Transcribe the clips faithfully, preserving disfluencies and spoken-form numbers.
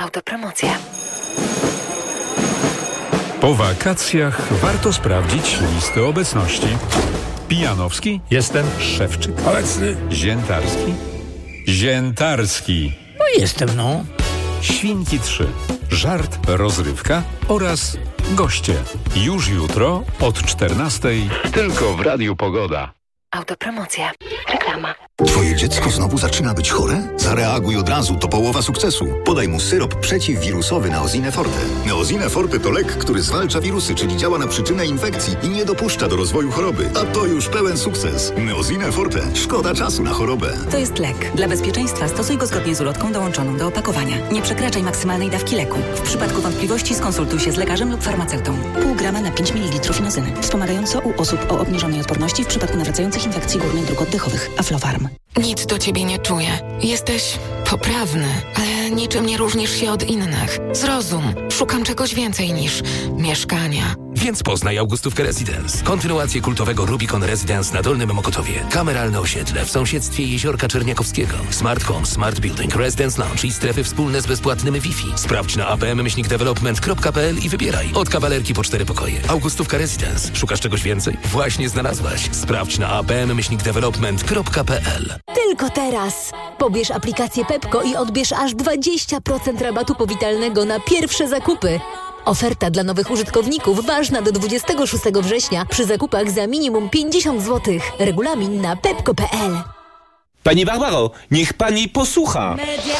Autopromocja. Po wakacjach warto sprawdzić listę obecności. Pijanowski? Jestem. Szewczyk? Obecny. Ziętarski? Ziętarski. No jestem, no. Świnki trzy. Żart, rozrywka oraz goście. Już jutro od czternastej tylko w Radiu Pogoda. Autopromocja. Reklama. Twoje dziecko znowu zaczyna być chore? Zareaguj od razu, to połowa sukcesu. Podaj mu syrop przeciwwirusowy Neosine Forte. Neosine Forte to lek, który zwalcza wirusy, czyli działa na przyczynę infekcji i nie dopuszcza do rozwoju choroby. A to już pełen sukces. Neosine Forte. Szkoda czasu na chorobę. To jest lek. Dla bezpieczeństwa stosuj go zgodnie z ulotką dołączoną do opakowania. Nie przekraczaj maksymalnej dawki leku. W przypadku wątpliwości skonsultuj się z lekarzem lub farmaceutą. Pół grama na pięć mililitrów inozyny. Wspomagająco u osób o obniżonej odporności w przypadku nawracających infekcji górnych dróg oddechowych. Aflofarm. Nic do ciebie nie czuję. Jesteś poprawny, ale niczym nie różnisz się od innych. Zrozum. Szukam czegoś więcej niż mieszkania. Więc poznaj Augustówkę Residence. Kontynuację kultowego Rubicon Residence na Dolnym Mokotowie. Kameralne osiedle w sąsiedztwie Jeziorka Czerniakowskiego. Smart Home, Smart Building, Residence Lounge i strefy wspólne z bezpłatnym Wi-Fi. Sprawdź na a p m myślnik development kropka p l i wybieraj. Od kawalerki po cztery pokoje. Augustówka Residence. Szukasz czegoś więcej? Właśnie znalazłaś. Sprawdź na a p m myślnik development kropka p l. Tylko teraz. Pobierz aplikację Pepko i odbierz aż dwadzieścia procent rabatu powitalnego na pierwsze zakupy. Oferta dla nowych użytkowników ważna do dwudziestego szóstego września przy zakupach za minimum pięćdziesiąt złotych. Regulamin na pepko kropka p l. Pani Barbaro, niech pani posłucha.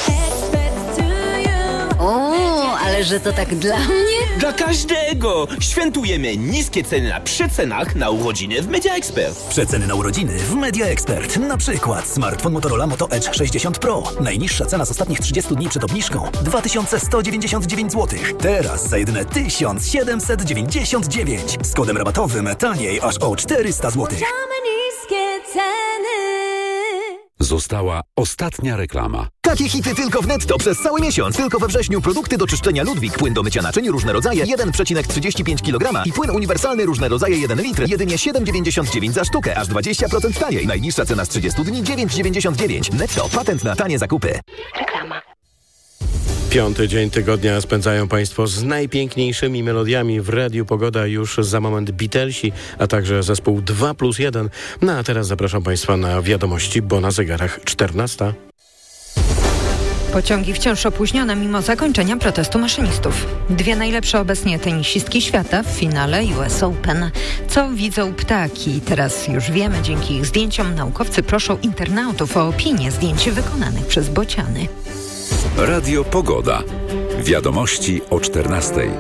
O, ale że to tak dla mnie? Dla każdego! Świętujemy niskie ceny na przecenach na urodziny w Media Expert. Przeceny na urodziny w Media Expert. Na przykład smartfon Motorola Moto Edge sześćdziesiąt Pro. Najniższa cena z ostatnich trzydziestu dni przed obniżką dwa tysiące sto dziewięćdziesiąt dziewięć złotych. Teraz za jedyne tysiąc siedemset dziewięćdziesiąt dziewięć. Z kodem rabatowym taniej aż o czterysta złotych. Niskie ceny. Została ostatnia reklama. Takie hity tylko w Netto przez cały miesiąc. Tylko we wrześniu produkty do czyszczenia Ludwik, płyn do mycia naczyń, różne rodzaje, jeden przecinek trzydzieści pięć kilograma i płyn uniwersalny, różne rodzaje, jeden litr, jedynie siedem dziewięćdziesiąt dziewięć za sztukę, aż dwadzieścia procent taniej. Najniższa cena z trzydziestu dni dziewięć dziewięćdziesiąt dziewięć. Netto, patent na tanie zakupy. Reklama. Piąty dzień tygodnia spędzają Państwo z najpiękniejszymi melodiami w Radiu Pogoda. Już za moment Beatlesi, a także zespół dwa plus jeden. No a teraz zapraszam Państwa na wiadomości, bo na zegarach czternasta. Pociągi wciąż opóźnione mimo zakończenia protestu maszynistów. Dwie najlepsze obecnie tenisistki świata w finale U S Open. Co widzą ptaki? Teraz już wiemy, dzięki ich zdjęciom naukowcy proszą internautów o opinię zdjęć wykonanych przez bociany. Radio Pogoda. Wiadomości o czternastej.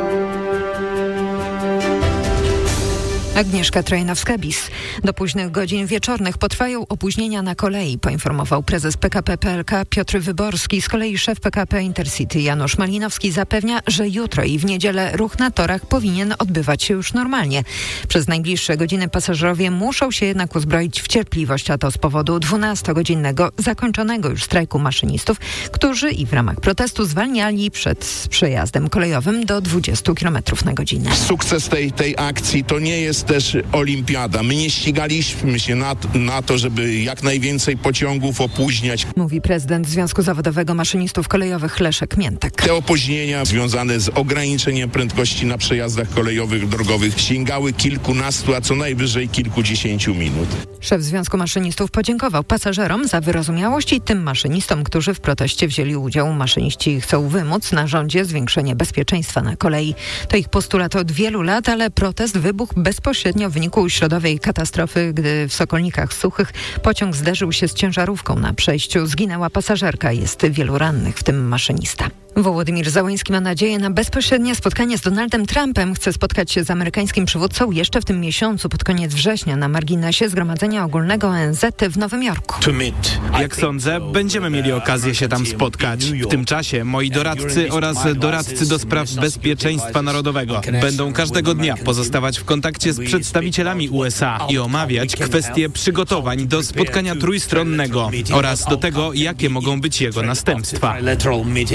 Agnieszka Trojanowska-Bis. Do późnych godzin wieczornych potrwają opóźnienia na kolei, poinformował prezes P K P P L K Piotr Wyborski. Z kolei szef P K P Intercity Janusz Malinowski zapewnia, że jutro i w niedzielę ruch na torach powinien odbywać się już normalnie. Przez najbliższe godziny pasażerowie muszą się jednak uzbroić w cierpliwość, a to z powodu dwunastogodzinnego zakończonego już strajku maszynistów, którzy i w ramach protestu zwalniali przed przejazdem kolejowym do dwudziestu kilometrów na godzinę. Sukces tej, tej akcji to nie jest też olimpiada. My nie ścigaliśmy się na, na to, żeby jak najwięcej pociągów opóźniać. Mówi prezydent Związku Zawodowego Maszynistów Kolejowych Leszek Miętek. Te opóźnienia związane z ograniczeniem prędkości na przejazdach kolejowych, drogowych sięgały kilkunastu, a co najwyżej kilkudziesięciu minut. Szef Związku Maszynistów podziękował pasażerom za wyrozumiałość i tym maszynistom, którzy w proteście wzięli udział. Maszyniści chcą wymóc na rządzie zwiększenie bezpieczeństwa na kolei. To ich postulat od wielu lat, ale protest wybuchł bezpośrednio w wyniku środowej katastrofy, gdy w Sokolnikach Suchych pociąg zderzył się z ciężarówką na przejściu. Zginęła pasażerka, jest wielu rannych, w tym maszynista. Wołodymir Załański ma nadzieję na bezpośrednie spotkanie z Donaldem Trumpem. Chce spotkać się z amerykańskim przywódcą jeszcze w tym miesiącu, pod koniec września, na marginesie Zgromadzenia Ogólnego O N Z w Nowym Jorku. Jak sądzę, będziemy mieli okazję się tam spotkać. W tym czasie moi doradcy oraz doradcy do spraw bezpieczeństwa narodowego będą każdego dnia pozostawać w kontakcie z przedstawicielami U S A i omawiać kwestie przygotowań do spotkania trójstronnego oraz do tego, jakie mogą być jego następstwa. Negocjacje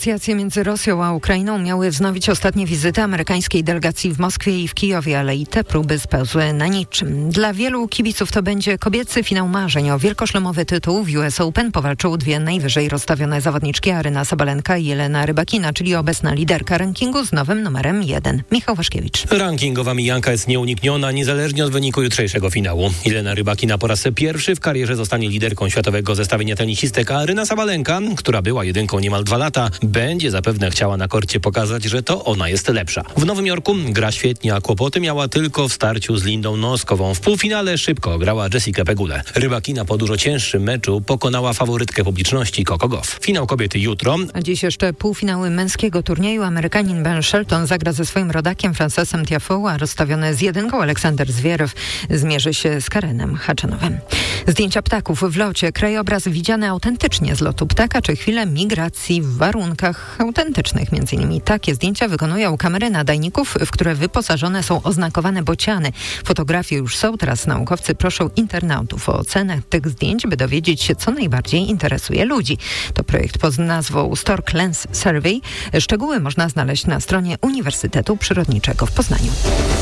Negocjacje między Rosją a Ukrainą miały wznowić ostatnie wizyty amerykańskiej delegacji w Moskwie i w Kijowie, ale i te próby spełzły na niczym. Dla wielu kibiców to będzie kobiecy finał marzeń. O wielkoszlemowy tytuł w U S Open powalczyły dwie najwyżej rozstawione zawodniczki Aryna Sabalenka i Jelena Rybakina, czyli obecna liderka rankingu z nowym numerem jeden. Michał Waszkiewicz. Rankingowa mijanka jest nieunikniona, niezależnie od wyniku jutrzejszego finału. Jelena Rybakina po raz pierwszy w karierze zostanie liderką światowego zestawienia tenisistek, a Aryna Sabalenka, która była jedynką niemal dwa lata, będzie zapewne chciała na korcie pokazać, że to ona jest lepsza. W Nowym Jorku gra świetnie, a kłopoty miała tylko w starciu z Lindą Noskową. W półfinale szybko grała Jessica Pegulę. Rybakina po dużo cięższym meczu pokonała faworytkę publiczności Coco Gauff. Finał kobiety jutro. A dziś jeszcze półfinały męskiego turnieju. Amerykanin Ben Shelton zagra ze swoim rodakiem Francesem Tiafoe, a rozstawiony z jedynką Aleksander Zwierew zmierzy się z Karenem Haczanowem. Zdjęcia ptaków w locie. Krajobraz widziany autentycznie z lotu ptaka, czy chwilę migracji w warunkach autentycznych. Między innymi takie zdjęcia wykonują kamery nadajników, w które wyposażone są oznakowane bociany. Fotografie już są, teraz naukowcy proszą internautów o ocenę tych zdjęć, by dowiedzieć się, co najbardziej interesuje ludzi. To projekt pod nazwą Stork Lens Survey. Szczegóły można znaleźć na stronie Uniwersytetu Przyrodniczego w Poznaniu.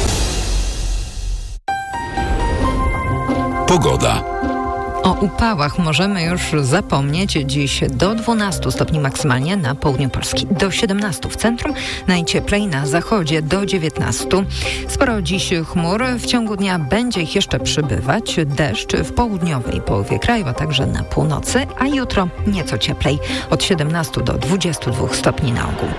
Pogoda. O upałach możemy już zapomnieć. Dziś do dwunastu stopni maksymalnie na południu Polski, do siedemnastu w centrum, najcieplej na zachodzie do dziewiętnastu. Sporo dziś chmur, w ciągu dnia będzie ich jeszcze przybywać. Deszcz w południowej połowie kraju, a także na północy, a jutro nieco cieplej, od siedemnastu do dwudziestu dwóch stopni na ogół.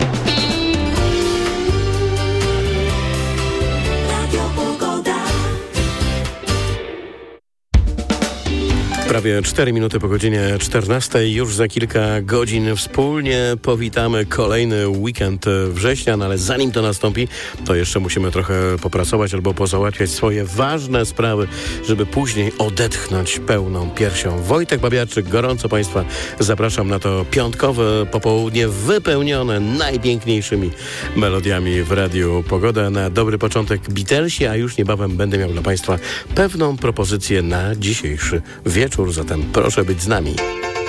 Prawie cztery minuty po godzinie czternastej. Już za kilka godzin wspólnie powitamy kolejny weekend września, no ale zanim to nastąpi, to jeszcze musimy trochę popracować albo pozałatwiać swoje ważne sprawy, żeby później odetchnąć pełną piersią. Wojtek Babiarczyk, gorąco Państwa zapraszam na to piątkowe popołudnie wypełnione najpiękniejszymi melodiami w Radiu Pogoda. Na dobry początek Beatlesi, a już niebawem będę miał dla Państwa pewną propozycję na dzisiejszy wieczór. Zatem proszę być z nami.